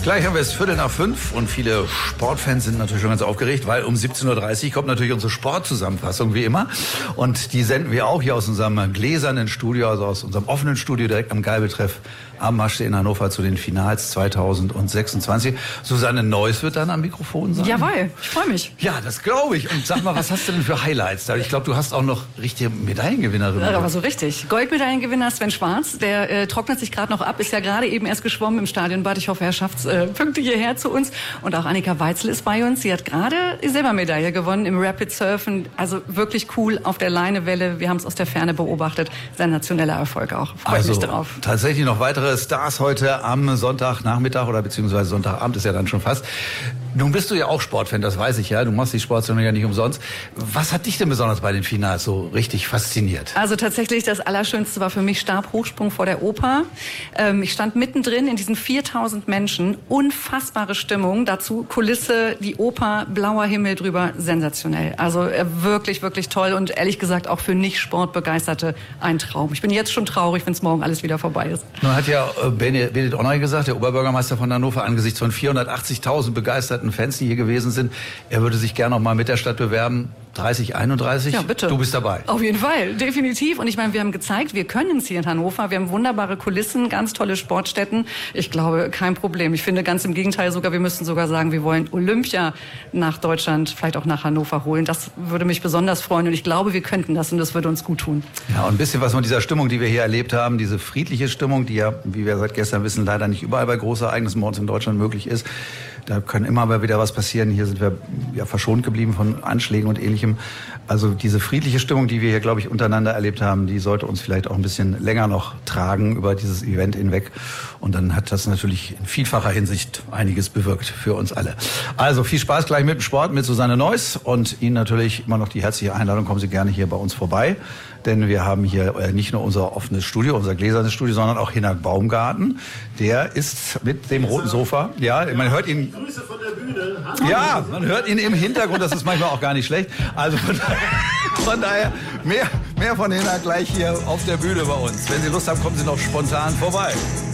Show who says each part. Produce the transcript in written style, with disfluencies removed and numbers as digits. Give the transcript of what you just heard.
Speaker 1: Gleich haben wir es 4:45 und viele Sportfans sind natürlich schon ganz aufgeregt, weil um 17:30 Uhr kommt natürlich unsere Sportzusammenfassung wie immer. Und die senden wir auch hier aus unserem gläsernen Studio, also aus unserem offenen Studio direkt am Geibeltreff am Maschsee in Hannover zu den Finals 2026. Susanne Neuss wird dann am Mikrofon sein.
Speaker 2: Jawohl, ich freue mich.
Speaker 1: Ja, das glaube ich. Und sag mal, was hast du denn für Highlights? Ich glaube, du hast auch noch richtige Medaillengewinnerin.
Speaker 2: Ja, aber so richtig. Goldmedaillengewinner Sven Schwarz, der trocknet sich gerade noch ab, ist ja gerade eben erst geschwommen im Stadionbad. Ich hoffe, er schafft es pünktlich hierher zu uns. Und auch Annika Weitzel ist bei uns. Sie hat gerade die Silbermedaille gewonnen im Rapid Surfen. Also wirklich cool auf der Leinewelle. Wir haben es aus der Ferne beobachtet. Sensationeller Erfolg auch. Freue mich drauf.
Speaker 1: Tatsächlich noch weitere Stars heute am Sonntagnachmittag oder beziehungsweise Sonntagabend ist ja dann schon fast. Nun bist du ja auch Sportfan, das weiß ich ja. Du machst die Sportsendung ja nicht umsonst. Was hat dich denn besonders bei den Finals so richtig fasziniert?
Speaker 2: Also tatsächlich das Allerschönste war für mich Stabhochsprung vor der Oper. Ich stand mittendrin in diesen 4000 Menschen. Unfassbare Stimmung. Dazu Kulisse, die Oper, blauer Himmel drüber. Sensationell. Also wirklich, wirklich toll und ehrlich gesagt auch für Nicht-Sportbegeisterte ein Traum. Ich bin jetzt schon traurig, wenn es morgen alles wieder vorbei ist.
Speaker 1: Nun hat ja Benedikt Onay gesagt, der Oberbürgermeister von Hannover, angesichts von 480.000 begeisterten Fans, die hier gewesen sind, er würde sich gerne noch mal mit der Stadt bewerben. 30, 31?
Speaker 2: Ja, bitte.
Speaker 1: Du bist dabei.
Speaker 2: Auf jeden Fall, definitiv. Und ich meine, wir haben gezeigt, wir können es hier in Hannover. Wir haben wunderbare Kulissen, ganz tolle Sportstätten. Ich glaube, kein Problem. Ich finde ganz im Gegenteil sogar, wir müssten sogar sagen, wir wollen Olympia nach Deutschland, vielleicht auch nach Hannover holen. Das würde mich besonders freuen und ich glaube, wir könnten das und das würde uns gut tun.
Speaker 1: Ja, und ein bisschen was von dieser Stimmung, die wir hier erlebt haben, diese friedliche Stimmung, die ja, wie wir seit gestern wissen, leider nicht überall bei Großereignissen bei uns in Deutschland möglich ist. Da kann immer mal wieder was passieren. Hier sind wir ja verschont geblieben von Anschlägen und Ähnlichem. Also diese friedliche Stimmung, die wir hier, glaube ich, untereinander erlebt haben, die sollte uns vielleicht auch ein bisschen länger noch tragen über dieses Event hinweg. Und dann hat das natürlich in vielfacher Hinsicht einiges bewirkt für uns alle. Also viel Spaß gleich mit dem Sport, mit Susanne Neuss und Ihnen natürlich immer noch die herzliche Einladung. Kommen Sie gerne hier bei uns vorbei. Denn wir haben hier nicht nur unser offenes Studio, unser gläsernes Studio, sondern auch Hinak Baumgarten. Der ist mit dem roten Sofa. Ja, man hört ihn.
Speaker 3: Grüße von der Bühne.
Speaker 1: Ja, man hört ihn im Hintergrund. Das ist manchmal auch gar nicht schlecht. Also von daher mehr von Hinak gleich hier auf der Bühne bei uns. Wenn Sie Lust haben, kommen Sie noch spontan vorbei.